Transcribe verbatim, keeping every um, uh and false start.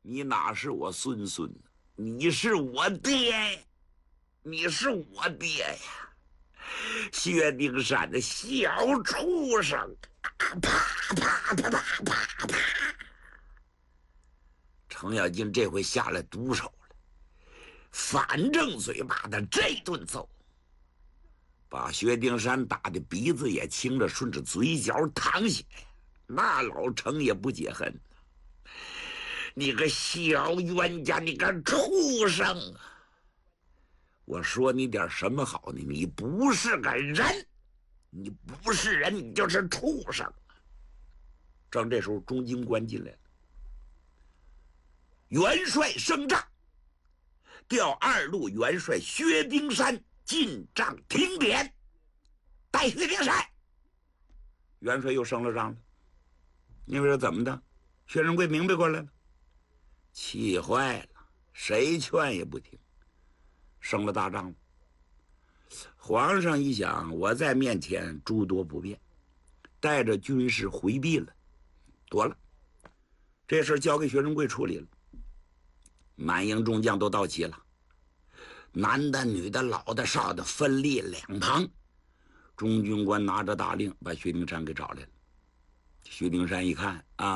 你哪是我孙孙呢？你是我爹，你是我爹呀！薛丁山的小畜生，啪啪啪啪啪啪！程咬金这回下来毒手了，反正嘴把他这顿揍，把薛丁山打的鼻子也青了，顺着嘴角淌血。那老程也不解恨，你个小冤家，你个畜生啊！我说你点什么好呢？你不是个人，你不是人，你就是畜生。正这时候，中京官进来了，元帅升帐，调二路元帅薛丁山进帐听点。带薛丁山，元帅又升了帐了。你说怎么的？薛仁贵明白过来了，气坏了，谁劝也不听，升了大帐了。皇上一想，我在面前诸多不便，带着军士回避了，躲了。这事交给薛仁贵处理了。满营众将都到齐了，男的、女的、老的、少的分立两旁。中军官拿着大令，把薛丁山给找来了。薛丁山一看啊。